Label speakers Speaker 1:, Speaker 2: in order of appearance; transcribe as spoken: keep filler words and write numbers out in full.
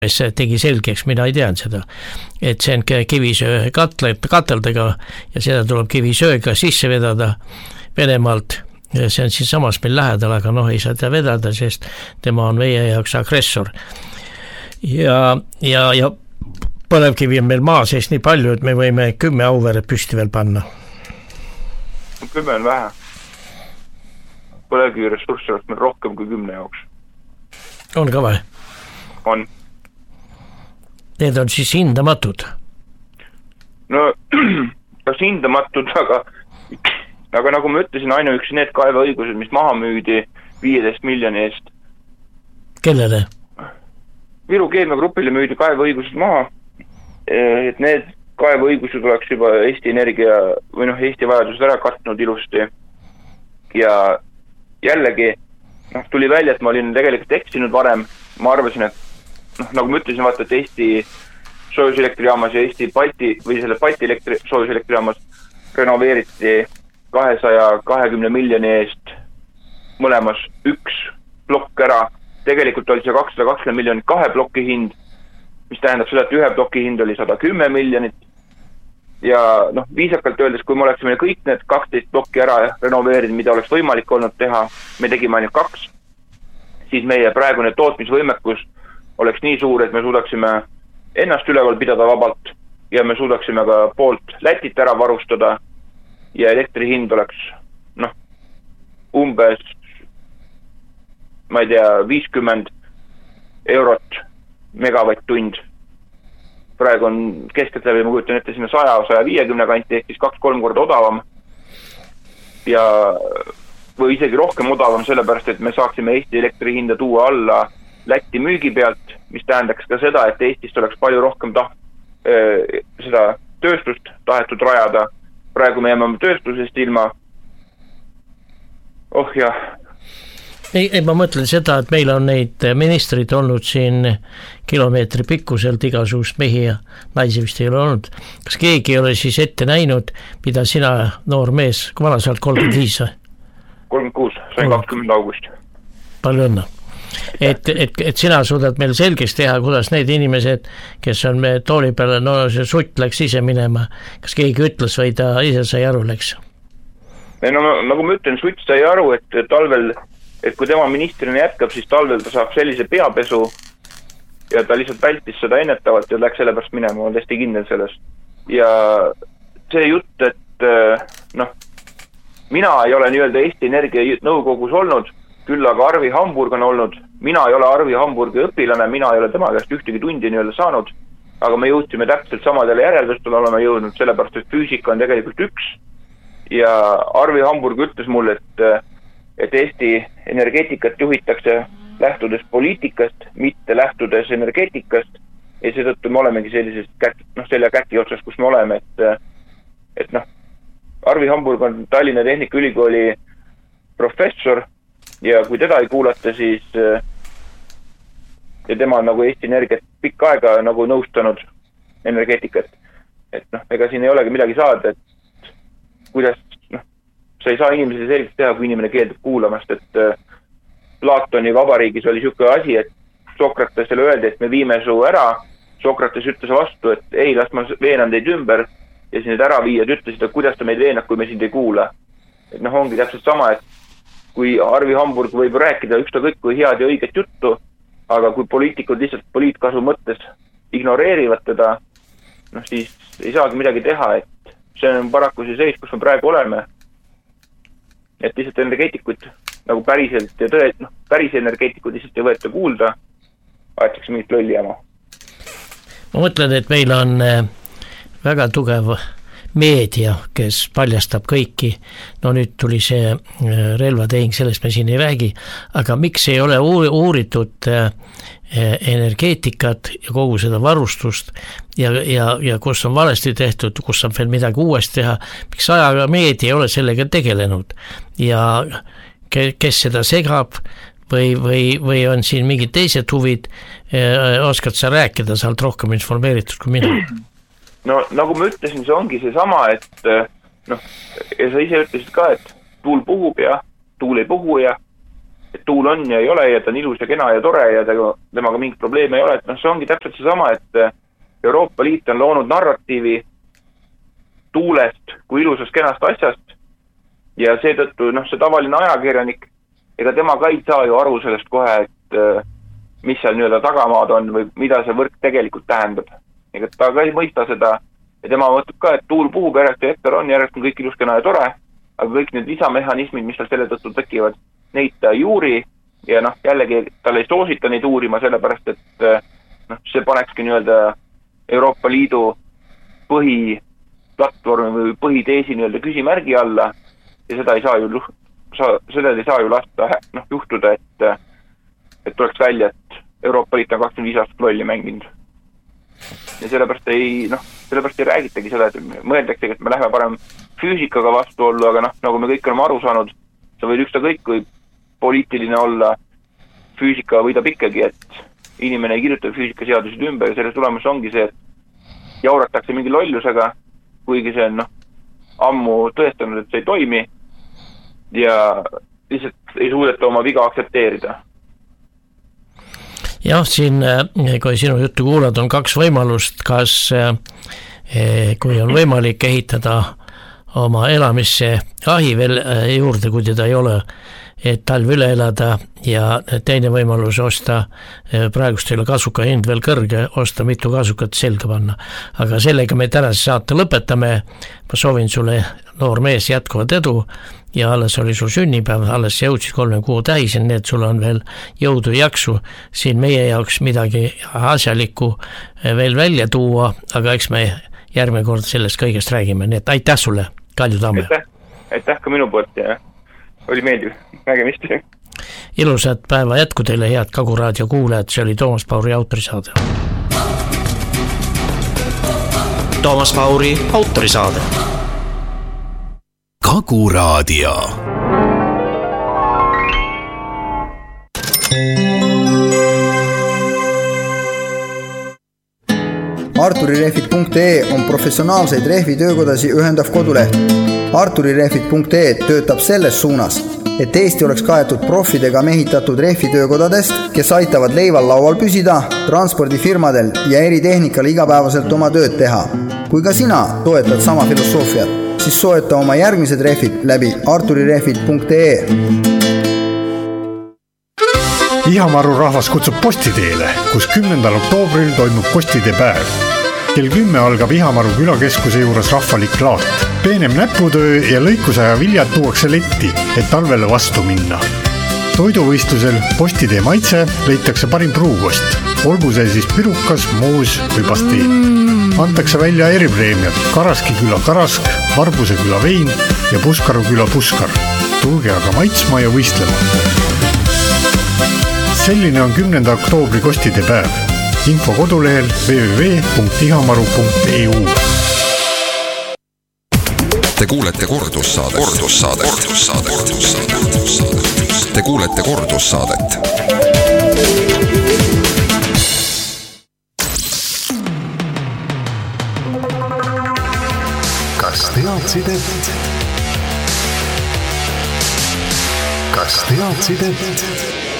Speaker 1: tegi selgeks, mina ei teadnud seda, et see on kivisöö katle, kateldega ja seda tuleb kivisööga sisse vedada Venemaalt. See on siis samas meil lähedal, aga noh, ei saa ta vedada, sest tema on meie jaoks agressor. Ja, ja, ja põlevkivi on meil maa sees nii palju, et me võime kümme Auvere püsti veel panna.
Speaker 2: Kümme on vähe. Põlevkivi ressurssi oleks meil rohkem kui kümne jaoks.
Speaker 1: On ka või?
Speaker 2: On.
Speaker 1: Need on siis hindamatud?
Speaker 2: No, kas hindamatud, aga, aga nagu ma ütlesin, ainuüksi need kaeveõigused, mis maha müüdi viieteist miljoni eest.
Speaker 1: Kellele?
Speaker 2: Viru keemiagrupile müüdi kaeveõigused maha, et need kaeveõigused oleks juba Eesti Energia või noh, Eesti vajadused ära katnud ilusti. Ja jällegi, noh, tuli välja, et ma olin tegelikult eksinud varem. Ma arvasin, et noh, nagu ma ütlesin, vaata, et Eesti soojuselektriaamas ja Eesti Balti või selle Balti elektri, soojuselektriaamas renoveeriti kahesaja kahekümne miljoni eest mõlemas üks plokk ära. Tegelikult oli see kakssada kakskümmend miljonit kahe plokki hind, mis tähendab seda, et ühe plokki hind oli sada kümme miljonit. Ja noh, viisakalt öeldes, kui me oleksime kõik need kaksteist plokki ära renoveerinud, mida oleks võimalik olnud teha, me tegime ainult kaks, siis meie praegune tootmisvõimekus oleks nii suur, et me suudaksime ennast üleval pidada vabalt ja me suudaksime ka poolt Lätit ära varustada ja elektri hind oleks noh, umbes ma ei tea, viiskümmend eurot megavatt-tund. Praegu on keskeltläbi, ma kujutan ette sinna sada sada viiekümne kanti, ehk siis kaks-kolm korda odavam ja või isegi rohkem odavam, sellepärast, et me saaksime Eesti elektri hinda tuua alla Läti müügi pealt, mis tähendaks ka seda, et Eestist oleks palju rohkem taht, äh, seda tööstust tahetud rajada. Praegu me jääme tööstusest ilma. Oh jah.
Speaker 1: Ei, ei, ma mõtlen seda, et meil on neid ministrid olnud siin kilomeetri pikkuselt igasugust mehi ja naisi vist ei ole olnud. Kas keegi ei ole siis ette näinud, mida sina, noor mees, kui vana sa oled kolmkümmend viis?
Speaker 2: kolmkümmend kuus, sain kakskümmend august.
Speaker 1: Palju õnne. Et, et, et sina suudad meil selgeks teha, kuidas need inimesed, kes on me tooli peale, no see sutt läks ise minema, kas keegi ütles või ta ise sai aru läks?
Speaker 2: No, nagu ma ütlen, sutt sai aru, et talvel et kui tema ministrina jätkab, siis talvel ta saab sellise peapesu ja ta lihtsalt vältis seda ennetavalt ja läks selle pärast minema, olen täiesti kindel selles. Ja see jutt, et noh, mina ei ole nii-öelda Eesti Energia nõukogus olnud, küll aga Arvi Hamburg on olnud, mina ei ole Arvi Hamburgi õpilane, mina ei ole tema käest ühtegi tundi nii-öelda saanud, aga me jõudsime täpselt samadele järeldustele oleme jõudnud, sellepärast, et füüsika on tegelikult üks ja Arvi Hamburg ütles mulle, et et Eesti energeetikat juhitakse lähtudes poliitikast, mitte lähtudes energeetikast ja seetõttu me olemegi sellisest kätt, noh, selle käti otsas, kus me oleme, et, et noh, Arvi Hamburg on Tallinna Tehnikaülikooli professor ja kui teda ei kuulata, siis ja tema on nagu Eesti Energiat pikka aega nagu nõustanud energeetikat, et noh, ega siin ei olegi midagi saada, et kuidas sa ei saa inimesele selgeks teha, kui inimene keeldub kuulamast, et Platoni vabariigis oli siuke asi, et Sokratesele öeldi, et me viime su ära, Sokrates ütles vastu, et ei, las ma veenan teid ümber ja siis need ära viiad ütlesid, et kuidas ta meid veenab, kui me sind ei kuula. Et noh, ongi täpselt sama, et kui Arvi Hamburg võib rääkida üksta kõik kui head ja õiget juttu, aga kui poliitikud lihtsalt poliitkasu mõttes ignoreerivad teda, noh siis ei saagi midagi teha, et see on paraku see seis, kus me praegu oleme. Et lihtsalt energeetikud nagu päriselt ja tõe, noh, päris energeetikud lihtsalt ei võeta kuulda, aetakse mingit lolli jama.
Speaker 1: Ma mõtlen, et meil on väga tugev meedia, kes paljastab kõiki, no nüüd tuli see relvatehing, sellest me siin ei räägi, aga miks ei ole uuritud energeetikat ja kogu seda varustust ja, ja, ja kus on valesti tehtud, kus on veel midagi uuesti teha, miks ajaga meedia ei ole sellega tegelenud ja kes seda segab või, või, või on siin mingid teised huvid, oskad sa rääkida, sa oled rohkem informeeritud kui mina?
Speaker 2: No nagu ma ütlesin, see ongi see sama, et noh, ja sa ise ütlesid ka, et tuul puhub ja tuul ei puhu ja et tuul on ja ei ole ja ta on ilus ja kena ja tore ja temaga, temaga mingit probleeme ei ole, et noh, see ongi täpselt seesama, et Euroopa Liit on loonud narratiivi tuulest kui ilusast kenast asjast ja seetõttu noh, see tavaline ajakirjanik, ega tema ka ei saa ju aru sellest kohe, et mis seal nii-öelda tagamaad on või mida see võrk tegelikult tähendab. Ega ta ka ei mõista seda ja tema mõtleb ka, et tuul puhub järjest ja hetkel on, järjest on kõik ilus kena ja tore, aga kõik need lisamehhanismid, mis tal selle tõttu tekivad, neid ta juuri ja noh, jällegi tal ei soosita neid uurima, sellepärast et noh, see panekski nii-öelda Euroopa Liidu põhiplatvormi või põhiteesi nii-öelda küsimärgi alla ja seda ei saa ju, seda ei saa ju lasta noh, juhtuda, et, et tuleks välja, et Euroopa Liit on kakskümmend viis aastat lolli mänginud. Ja sellepärast ei, noh, sellepärast ei räägitagi seda, et mõeldaksegi, et me läheme parem füüsikaga vastu ollu, aga noh, nagu me kõik oleme aru saanud, see võid üksta kõik, kui poliitiline olla, füüsika võidab ikkagi, et inimene ei kirjuta füüsikaseadusid ümber ja selles tulemus ongi see, et jauratakse mingi lollusega, kuigi see on noh, ammu tõestanud, et see ei toimi ja lihtsalt ei suudeta oma viga aktsepteerida.
Speaker 1: Jah, siin, kui sinu juttu kuulad, on kaks võimalust, kas kui on võimalik ehitada oma elamisse ahi veel juurde, kui teda ei ole, et talv üle elada ja teine võimalus osta, praegust ei ole kasuka hind veel kõrge, osta mitu kasukat selga panna. Aga sellega me tänase saate lõpetame. Ma soovin sulle, noor mees, jätkuvat edu ja alles oli sul sünnipäev, alles jõudsid kolme kuu täis ja need sul on veel jõudu ja jaksu siin meie jaoks midagi asjalikku veel välja tuua, aga eks me järgmine kord sellest kõigest räägime, nii et aitäh sulle, Kalju Tamme.
Speaker 2: Aitäh, aitäh ka minu poolt ja oli meeldiv, nägemist.
Speaker 1: Ilusat päeva jätku teile, head Kagu Raadio kuulajad, see oli Toomas Pauri autorisaade. Toomas Pauri autorisaade.
Speaker 3: Kagu Raadio.
Speaker 4: Arturirehvid punkt ee on professionaalseid rehvitöökodasi ühendav koduleht. Arturirehvid punkt ee töötab selles suunas, et Eesti oleks kaetud profidega mehitatud rehvitöökodadest, kes aitavad leival laual püsida, transpordifirmadel ja eritehnikal igapäevaselt oma tööd teha. Kui ka sina toetad sama filosoofiat, siis soeta oma järgmised rehvid läbi arturirehvid punkt ee.
Speaker 5: Ihamaru rahvas kutsub postiteele, kus kümnendal oktoobril toimub postide päev. Kell kümme algab Ihamaru külakeskuse juures rahvalik laat. Peenem näputöö ja lõikusaja viljad tuuakse letti, et talvele vastu minna. Toiduvõistlusel postitee maitse leitakse parim pruukost, olgu see siis pirukas, moos või pasteen. Antakse välja eripreemiad Karaski küla Karask, Varbuse küla Vein ja Puskaru küla Puskar. Tulge aga maitsma ja võistlema. Selline on kümnenda oktoobri kostide päev. Info kodulehel w w w punkt ihamaru punkt e u.
Speaker 6: Te kuulete kordussaadet. Kordussaadet. Kordussaadet. Te kuulete kordussaadet.
Speaker 3: Kas teadsid, et... Kas teadsid, et...